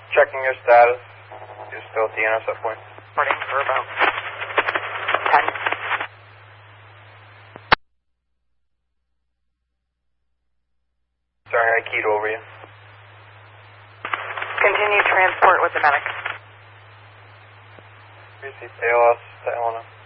checking your status. You're still at the intercept point. Reporting for about 10. Sorry, I keyed over you. Continue transport with the medic. Receive ALS to Elena.